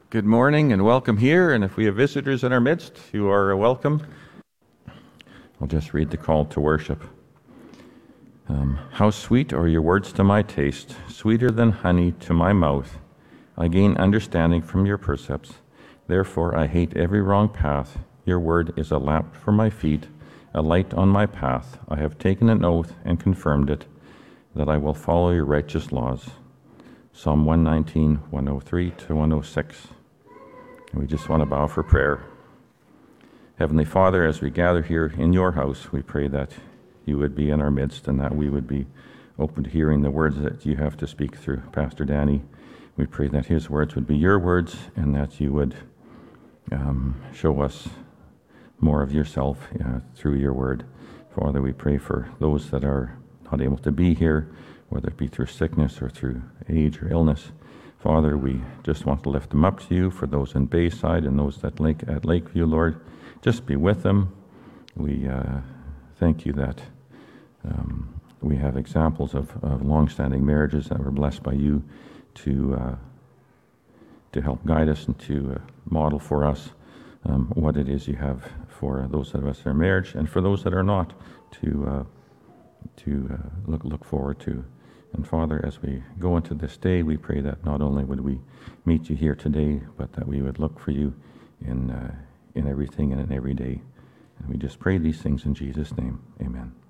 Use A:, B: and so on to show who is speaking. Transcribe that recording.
A: Good morning and welcome here, and if we have visitors in our midst, you are welcome. I'll just read the call to worship. How sweet are your words to my taste, sweeter than honey to my mouth. I gain understanding from your precepts. Therefore I hate every wrong path. Your word is a lamp for my feet, a light on my path. I have taken an oath and confirmed it, that I will follow your righteous laws. Psalm 119, 103 to 106. And we just want to bow for prayer. Heavenly Father, as we gather here in your house, we pray that you would be in our midst and that we would be open to hearing the words that you have to speak through Pastor Danny. We pray that his words would be your words and that you would show us more of yourself through your word. Father, we pray for those that are not able to be here, whether it be through sickness or through age or illness. Father, we just want to lift them up to you. For those in Bayside and those at Lakeview, Lord, just be with them. We thank you that we have examples of long-standing marriages that were blessed by you to help guide us and to model for us what it is you have for those of us in our marriage, and for those that are not, to look forward to. And Father, as we go into this day, we pray that not only would we meet you here today, but that we would look for you in everything and in every day. And we just pray these things in Jesus' name. Amen.